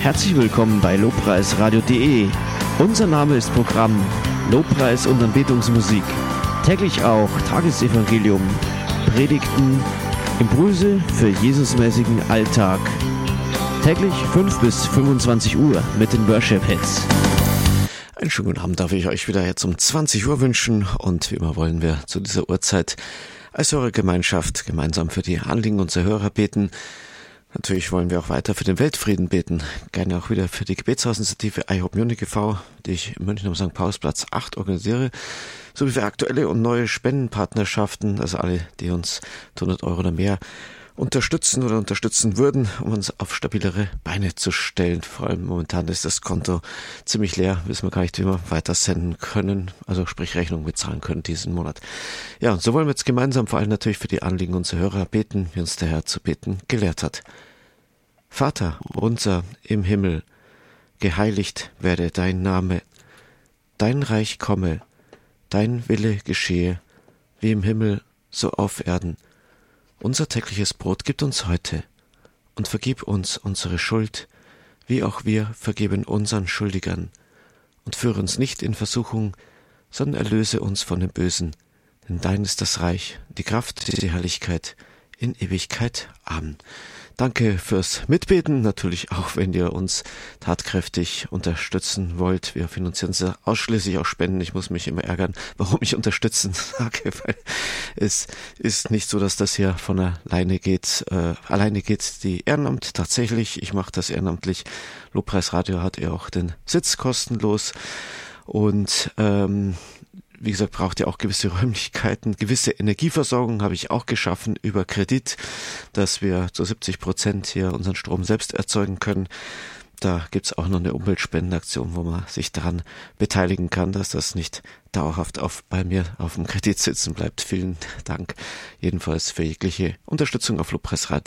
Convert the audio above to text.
Herzlich willkommen bei lobpreisradio.de. Unser Name ist Programm Lobpreis und Anbetungsmusik. Täglich auch Tagesevangelium, Predigten, Impulse für Jesusmäßigen Alltag. Täglich 5 bis 25 Uhr mit den Worship-Hits. Einen schönen guten Abend darf ich euch wieder jetzt um 20 Uhr wünschen und wie immer wollen wir zu dieser Uhrzeit als Hörergemeinschaft gemeinsam für die Anliegen unserer Hörer beten. Natürlich wollen wir auch weiter für den Weltfrieden beten. Gerne auch wieder für die Gebetshausinitiative I Hope Munich e.V., die ich in München am St. Paulsplatz 8 organisiere, sowie für aktuelle und neue Spendenpartnerschaften, also alle, die uns 100 Euro oder mehr unterstützen oder unterstützen würden, um uns auf stabilere Beine zu stellen. Vor allem momentan ist das Konto ziemlich leer, wissen wir gar nicht, wie wir weiter senden können, also sprich Rechnung bezahlen können diesen Monat. Ja, und so wollen wir jetzt gemeinsam vor allem natürlich für die Anliegen unserer Hörer beten, wie uns der Herr zu beten gelehrt hat. Vater unser im Himmel, geheiligt werde dein Name, dein Reich komme, dein Wille geschehe, wie im Himmel, so auf Erden. Unser tägliches Brot gib uns heute und vergib uns unsere Schuld, wie auch wir vergeben unseren Schuldigern. Und führe uns nicht in Versuchung, sondern erlöse uns von dem Bösen. Denn dein ist das Reich, die Kraft, die Herrlichkeit in Ewigkeit. Amen. Danke fürs Mitbeten, natürlich auch, wenn ihr uns tatkräftig unterstützen wollt. Wir finanzieren es ausschließlich aus Spenden. Ich muss mich immer ärgern, warum ich unterstützen sage, weil es ist nicht so, dass das hier von alleine geht. Alleine geht die Ehrenamt tatsächlich. Ich mache das ehrenamtlich. Lobpreisradio hat ja auch den Sitz kostenlos und wie gesagt, braucht ja auch gewisse Räumlichkeiten, gewisse Energieversorgung habe ich auch geschaffen über Kredit, dass wir zu 70% hier unseren Strom selbst erzeugen können. Da gibt's auch noch eine Umweltspendenaktion, wo man sich daran beteiligen kann, dass das nicht dauerhaft bei mir auf dem Kredit sitzen bleibt. Vielen Dank jedenfalls für jegliche Unterstützung auf Lobpreisradio.